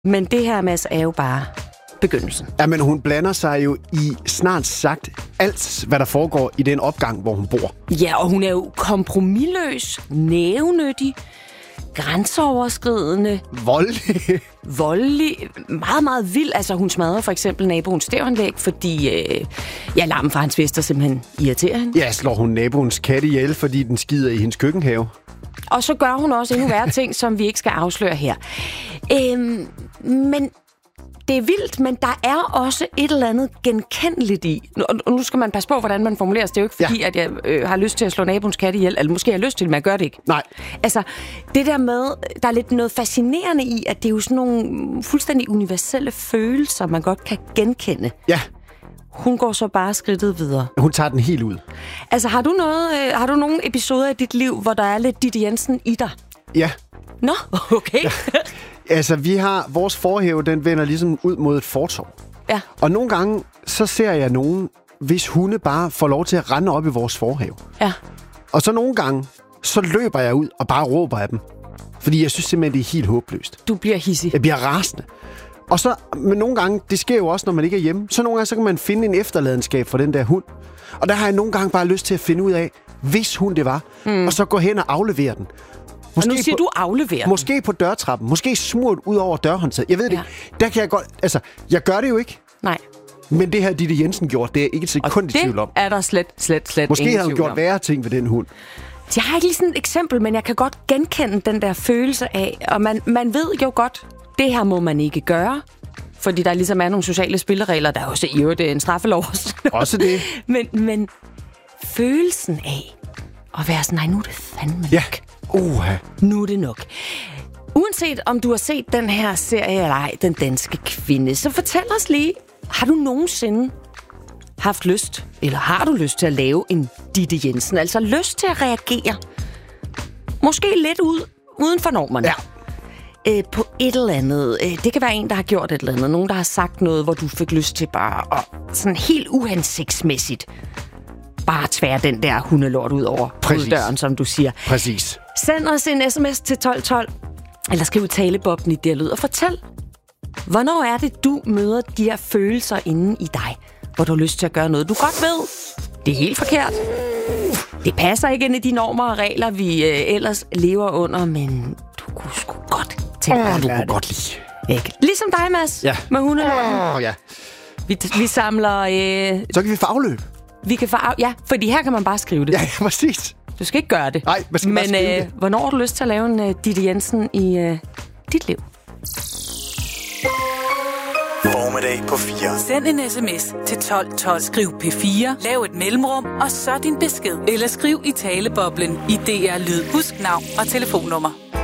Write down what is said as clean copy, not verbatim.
Men det her, Mads, er jo bare begyndelsen. Ja, men hun blander sig jo i snart sagt alt, hvad der foregår i den opgang, hvor hun bor. Ja, og hun er jo kompromisløs, nævenyttig, grænseoverskridende, voldelig, meget, meget vild. Altså, hun smadrer for eksempel naboens stævanlæg, fordi larmen fra hans fester simpelthen irriterer hende. Ja, slår hun naboens kat ihjel, fordi den skider i hendes køkkenhave. Og så gør hun også endnu værre ting, som vi ikke skal afsløre her. Men det er vildt, men der er også et eller andet genkendeligt i. Og nu skal man passe på, hvordan man formulerer det. Det er jo ikke fordi, at jeg har lyst til at slå naboens kat ihjel, eller måske har jeg lyst til, men jeg gør det ikke. Nej. Altså, det der med, der er lidt noget fascinerende i, at det er jo sådan nogle fuldstændig universelle følelser, man godt kan genkende. Ja. Hun går så bare skridtet videre. Hun tager den helt ud. Altså, har du nogle episoder i dit liv, hvor der er lidt Ditte Jensen i dig? Ja. Nå, okay. Ja. Altså, vores forhave, den vender ligesom ud mod et fortov. Ja. Og nogle gange, så ser jeg nogen, hvis hunde bare får lov til at rende op i vores forhave. Ja. Og så nogle gange, så løber jeg ud og bare råber af dem. Fordi jeg synes simpelthen, det er helt håbløst. Du bliver hidsig. Jeg bliver rasende. Og så, men nogle gange, det sker jo også, når man ikke er hjemme, så nogle gange, så kan man finde en efterladenskab for den der hund. Og der har jeg nogle gange bare lyst til at finde ud af, hvis hund det var, og så gå hen og aflevere den. Måske og nu siger du aflevere. Måske på dørtrappen. Måske smurt ud over dørhåndtaget. Jeg ved det. Der kan jeg godt... Altså, jeg gør det jo ikke. Nej. Men det her Ditte Jensen gjort, det er ikke et sekund i tvivl om. Og det er der slet måske har hun gjort værre ting ved den hund. Jeg har ikke lige sådan et eksempel, men jeg kan godt genkende den der følelse af, og man ved jo godt, det her må man ikke gøre, fordi der ligesom er nogle sociale spilleregler, der er også i øvrigt en straffelov. Også det. Men følelsen af at være sådan, nej, nu er det fandme nok. Nu er det nok. Uanset om du har set den her serie eller ej, Den Danske Kvinde, så fortæl os lige, har du nogensinde haft lyst, eller har du lyst til at lave en Ditte Jensen? Altså lyst til at reagere. Måske lidt uden for normerne. Ja. På et eller andet. Det kan være en, der har gjort et eller andet. Nogen, der har sagt noget, hvor du fik lyst til bare at sådan helt uhensigtsmæssigt bare tvære den der hundelort ud over døren, som du siger. Præcis. Send os en sms til 1212, eller skriv talebobben i det lyd, og fortæl, hvornår er det, du møder de her følelser inde i dig, hvor du har lyst til at gøre noget, du godt ved, det er helt forkert. Det passer ikke ind i de normer og regler, vi ellers lever under, men du kunne sgu godt tænke dig, du kunne godt lide. Ikke? Ligesom dig, Mads, med hundelorten. Ja. Vi samler... Så kan vi få afløb. Vi kan få fordi her kan man bare skrive det. Ja, præcis. Du skal ikke gøre det. Nej, man skal bare skrive det. Hvornår har du lyst til at lave en Ditte Jensen i dit liv? Formiddag på 4. Send en sms til 1212. Skriv P4. Lav et mellemrum, og så din besked. Eller skriv i taleboblen i DR Lyd. Husk navn og telefonnummer.